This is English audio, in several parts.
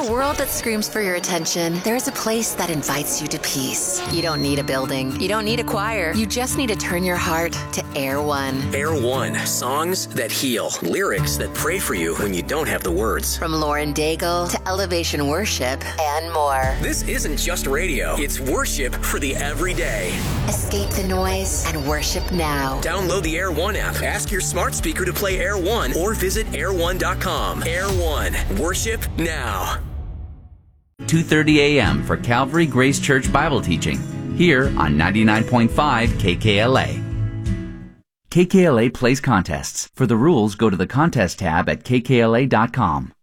a world that screams for your attention, there's a place that invites you to peace. You don't need a building. You don't need a choir. You just need to turn your heart to Air One. Air One. Songs that heal. Lyrics that pray for you when you don't have the words. From Lauren Daigle to Elevation Worship and more. This isn't just radio. It's worship for the everyday. Escape the noise and worship now. Download the Air One app. Ask your smart speaker to play Air One or visit air1.com. Air One. Worship now. 2:30 a.m. for Calvary Grace Church Bible teaching here on 99.5 KKLA. KKLA plays contests. For the rules, go to the contest tab at kkla.com.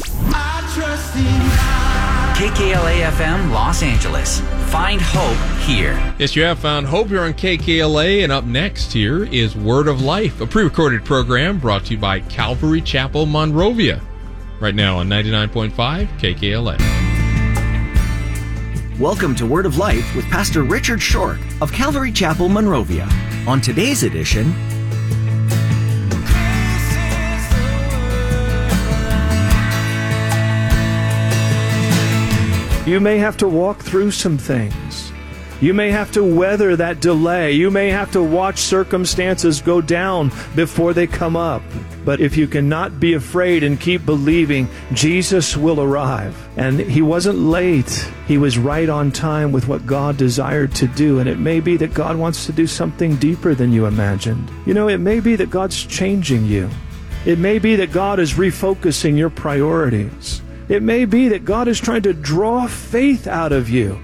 KKLA FM Los Angeles. Find hope here. Yes, you have found hope here on KKLA, and up next here is Word of Life, a pre-recorded program brought to you by Calvary Chapel Monrovia, right now on 99.5 KKLA. Welcome to Word of Life with Pastor Richard Shork of Calvary Chapel Monrovia. On today's edition, you may have to walk through some things. You may have to weather that delay. You may have to watch circumstances go down before they come up. But if you cannot be afraid and keep believing, Jesus will arrive. And He wasn't late. He was right on time with what God desired to do. And it may be that God wants to do something deeper than you imagined. You know, it may be that God's changing you. It may be that God is refocusing your priorities. It may be that God is trying to draw faith out of you.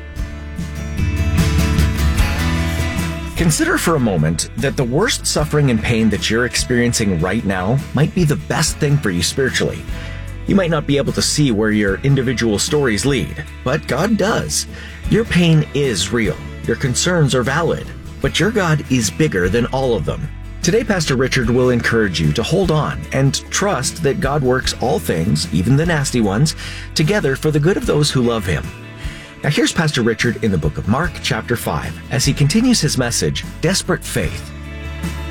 consider for a moment that the worst suffering and pain that you're experiencing right now might be the best thing for you spiritually. You might not be able to see where your individual stories lead, but God does. Your pain is real. Your concerns are valid, but your God is bigger than all of them. Today, Pastor Richard will encourage you to hold on and trust that God works all things, even the nasty ones, together for the good of those who love Him. Now here's Pastor Richard in the book of Mark, chapter 5, as he continues his message, Desperate Faith.